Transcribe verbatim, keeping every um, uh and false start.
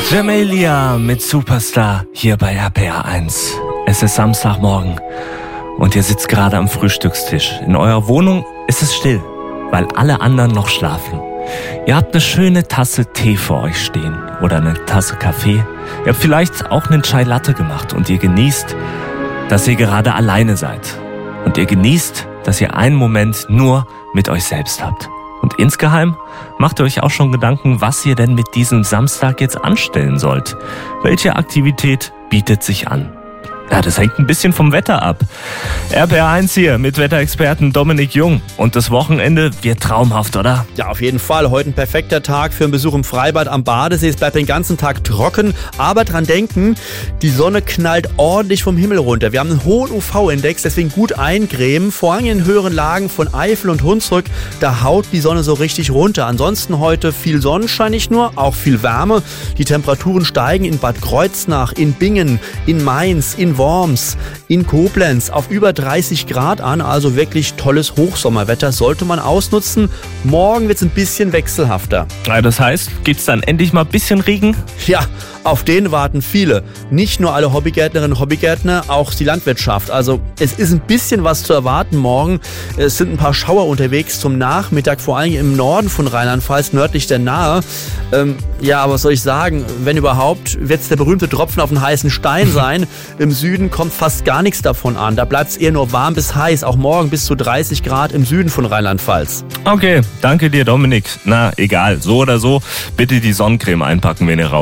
Jamelia mit Superstar hier bei R P R eins. Es ist Samstagmorgen und ihr sitzt gerade am Frühstückstisch. In eurer Wohnung ist es still, weil alle anderen noch schlafen. Ihr habt eine schöne Tasse Tee vor euch stehen oder eine Tasse Kaffee. Ihr habt vielleicht auch einen Chai Latte gemacht und ihr genießt, dass ihr gerade alleine seid. Und ihr genießt, dass ihr einen Moment nur mit euch selbst habt. Und insgeheim macht ihr euch auch schon Gedanken, was ihr denn mit diesem Samstag jetzt anstellen sollt. Welche Aktivität bietet sich an? Ja, das hängt ein bisschen vom Wetter ab. R P R eins hier mit Wetterexperten Dominik Jung. Und das Wochenende wird traumhaft, oder? Ja, auf jeden Fall. Heute ein perfekter Tag für einen Besuch im Freibad am Badesee. Es bleibt den ganzen Tag trocken. Aber dran denken, die Sonne knallt ordentlich vom Himmel runter. Wir haben einen hohen U V-Index, deswegen gut eincremen. Vor allem in den höheren Lagen von Eifel und Hunsrück, da haut die Sonne so richtig runter. Ansonsten heute viel Sonnenschein, nicht nur, auch viel Wärme. Die Temperaturen steigen in Bad Kreuznach, in Bingen, in Mainz, in Worms, in Koblenz auf über dreißig Grad an, also wirklich tolles Hochsommerwetter, sollte man ausnutzen. Morgen wird es ein bisschen wechselhafter. Ja, das heißt, gibt's dann endlich mal ein bisschen Regen? Ja, auf den warten viele. Nicht nur alle Hobbygärtnerinnen und Hobbygärtner, auch die Landwirtschaft. Also es ist ein bisschen was zu erwarten morgen. Es sind ein paar Schauer unterwegs zum Nachmittag, vor allem im Norden von Rheinland-Pfalz, nördlich der Nahe. Ähm, ja, aber was soll ich sagen? Wenn überhaupt, wird es der berühmte Tropfen auf den heißen Stein sein. Im Süden kommt fast gar nichts davon an. Da bleibt es eher nur warm bis heiß. Auch morgen bis zu dreißig Grad im Süden von Rheinland-Pfalz. Okay, danke dir, Dominik. Na, egal, so oder so, bitte die Sonnencreme einpacken, wenn ihr raus